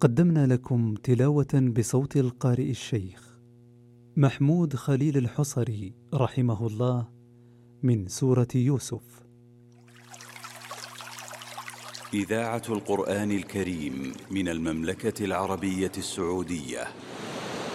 قدمنا لكم تلاوة بصوت القارئ الشيخ محمود خليل الحصري رحمه الله من سورة يوسف. إذاعة القرآن الكريم من المملكة العربية السعودية.